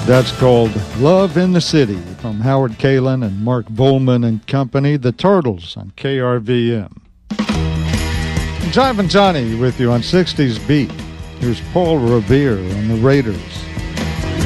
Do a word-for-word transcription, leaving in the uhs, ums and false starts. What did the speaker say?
That's called Love in the City from Howard Kaylan and Mark Volman and Company, The Turtles on K R V M. Jivin' Johnny with you on sixties Beat. Here's Paul Revere and the Raiders.